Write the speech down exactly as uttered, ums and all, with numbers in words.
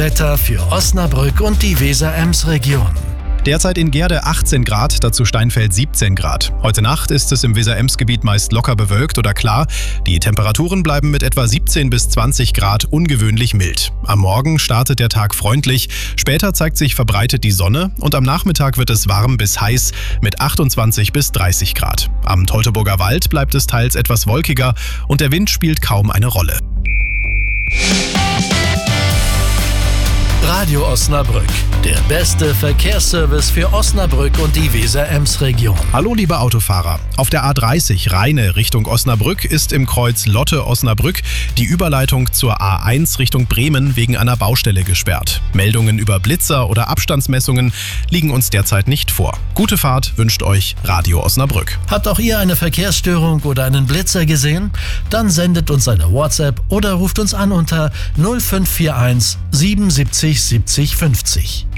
Wetter für Osnabrück und die Weser-Ems-Region. Derzeit in Gerde achtzehn Grad, dazu Steinfeld siebzehn Grad. Heute Nacht ist es im Weser-Ems-Gebiet meist locker bewölkt oder klar. Die Temperaturen bleiben mit etwa siebzehn bis zwanzig Grad ungewöhnlich mild. Am Morgen startet der Tag freundlich, später zeigt sich verbreitet die Sonne und am Nachmittag wird es warm bis heiß mit achtundzwanzig bis dreißig Grad. Am Teutoburger Wald bleibt es teils etwas wolkiger und der Wind spielt kaum eine Rolle. Radio Osnabrück, der beste Verkehrsservice für Osnabrück und die Weser-Ems-Region. Hallo liebe Autofahrer, auf der A dreißig Rheine Richtung Osnabrück ist im Kreuz Lotte-Osnabrück die Überleitung zur A eins Richtung Bremen wegen einer Baustelle gesperrt. Meldungen über Blitzer oder Abstandsmessungen liegen uns derzeit nicht vor. Gute Fahrt wünscht euch Radio Osnabrück. Habt auch ihr eine Verkehrsstörung oder einen Blitzer gesehen? Dann sendet uns eine WhatsApp oder ruft uns an unter null fünf vier eins siebenundsiebzig siebzig fünfzig.